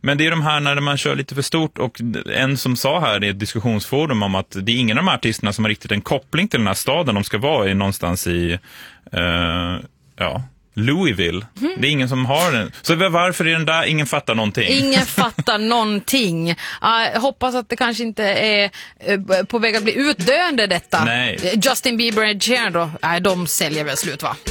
Men det är de här när man kör lite för stort, och en som sa här i ett diskussionsforum om att det är ingen av de här artisterna som har riktigt en koppling till den här staden de ska vara i, någonstans i Louisville. Det är ingen som har den. Så varför är den där? Ingen fattar någonting. Ingen fattar någonting. Jag hoppas att det kanske inte är på väg att bli utdöende detta. Nej. Justin Bieber och Ed Sheeran då, de säljer väl slut, va?